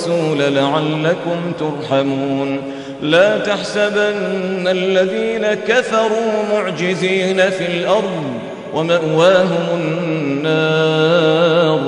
الرسول لعلكم ترحمون لا تحسبن الذين كفروا معجزين في الأرض ومأواهم النار